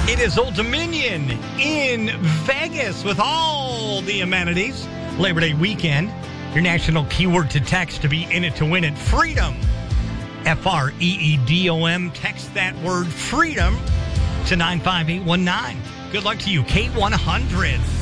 It is Old Dominion in Vegas with all the amenities. Labor Day weekend. Your national keyword to text to be in it to win it. Freedom. Freedom. Text that word freedom to 95819. Good luck to you. K100.